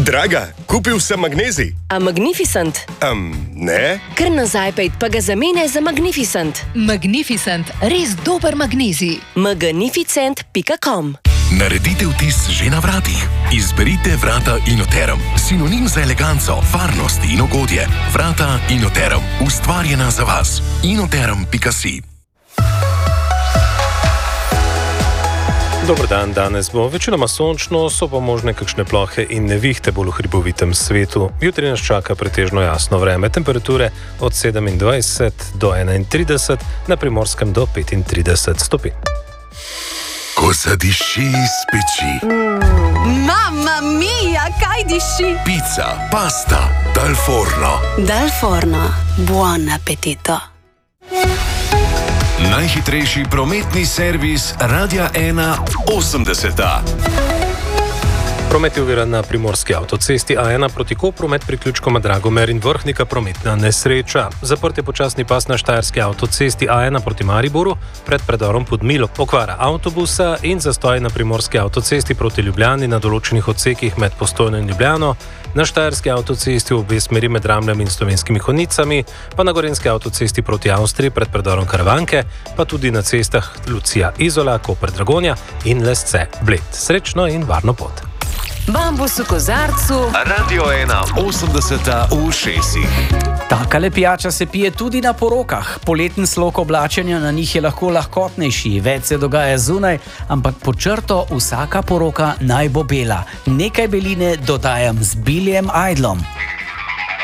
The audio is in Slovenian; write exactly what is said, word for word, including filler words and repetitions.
Draga, kupil sem magnezij. A Magnificent? Um, ne? Kar nazaj pejt, pa ga zamene za Magnificent. Magnificent, res dober magnezij. magnificent pika com. Naredite vtis že na vratih. Izberite vrata Inoterum. Sinonim za eleganco, varnost in ugodje. Vrata Inoterum. Ustvarjena za vas. inoterum pika si. Dober dan, danes bo večinoma sončno, so pa možne kakšne plohe in nevihte bolj v hribovitem svetu. Jutri nas čaka pretežno jasno vreme, temperature od sedemindvajset do enaintrideset, na Primorskem do petintrideset stopinj. Ko zadiši iz peči. Mm. Mamma mia, kaj diši? Pizza, pasta, dal forno. Dal forno, buon appetito. Najhitrejši prometni servis Radia ena osemdeseta. Promet je oviran na primorski avtocesti A ena proti Kopru med priključkoma Dragomer in Vrhnika, prometna nesreča. Zaprt je počasni pas na štajerski avtocesti A ena proti Mariboru pred predorom Podmilo. Okvara avtobusa in zastoj na primorski avtocesti proti Ljubljani na določenih odsekih med Postojno in Ljubljano, na štajerski avtocesti v obe smeri med Ramljem in Slovenskimi Konjicami, pa na gorenski avtocesti proti Avstriji pred predorom Karavanke, pa tudi na cestah Lucija Izola, Koper Dragonja in Lesce Bled. Srečno in varno pot. Bambus v kozarcu. Radio ena osemdeseta v ušesih. Takale pijača se pije tudi na porokah. Poleten slog oblačenja na njih je lahko lahkotnejši, več se dogaja zunaj, ampak pod črto vsaka poroka naj bo bela. Nekaj beline dodajam z Billyjem Idolom.